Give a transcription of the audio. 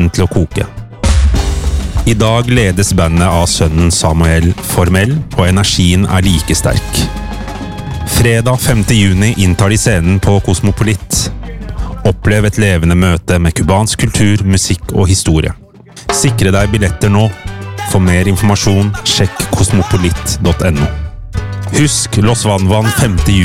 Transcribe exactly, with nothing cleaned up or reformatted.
vann til å koke. I dag ledes bandet av sønnen Samuel Formell, og energien er like sterk. Fredag femte juni inntar de scenen på Kosmopolit. Opplev et levende møte med kubansk kultur, musikk og historie. Sikre deg billetter nå. For mer informasjon, sjekk kosmopolit punktum no. Husk Los Van Van femte juni.